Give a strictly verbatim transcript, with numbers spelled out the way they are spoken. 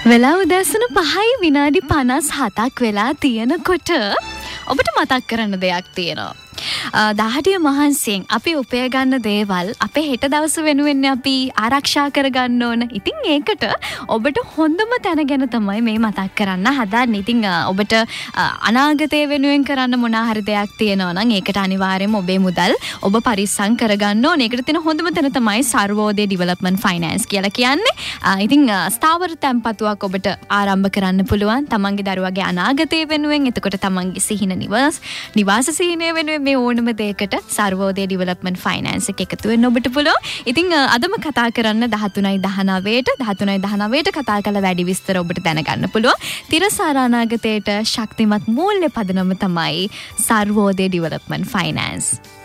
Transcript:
වෙලා උදැසන පහයි විනාඩි පනස් හතක් වෙලා තියෙනකොට ඔබට මතක් කරන්න දෙයක් තියෙනවා. දහඩිය මහන්සියෙන් අපි උපය ගන්න දේවල් අපේ හෙට දවස වෙනුවෙන් අපි ආරක්ෂා කරගන්න ඕන. ඉතින් ඒකට ඔබට හොඳම තැන ගැන තමයි මේ මතක් කරන්න හදන්නේ. ඉතින් ඔබට අනාගතය වෙනුවෙන් කරන්න මොන හරි දෙයක් තියෙනවා නම් ඒකට අනිවාර්යයෙන්ම ඔබේ මුදල් ඔබ පරිස්සම් කරගන්න ඕනේ. ඒකට තියෙන හොඳම තැන තමයි සර්වෝදය ඩෙවලොප්මන්ට් ෆයිනෑන්ස් කියලා කියන්නේ. ඉතින් ස්ථාවර තැන්පතුවක් ඔබට ආරම්භ කරන්න පුළුවන් තමන්ගේ දරුවගේ අනාගතය වෙනුවෙන්. එතකොට තමන්ගේ සිහින නිවාස නිවාස සිහිනය වෙනුවෙන් මේ ඕනම දෙයකට සර්වෝදය ඩෙවලොප්මන්ට් ෆයිනෑන්ස් එක එකතු වෙන්න ඔබට පුළුවන්. ඉතින් අදම කතා කරන්න දහතුනයි දහනවයට දහතුනයි දහනවයට කතා කළ වැඩි විස්තර ඔබට දැනගන්න පුළුවන්. තිරසාර අනාගතයට ශක්තිමත් මූල්‍ය පදනම තමයි සර්වෝදය ඩෙවලොප්මන්ට් ෆයිනෑන්ස්.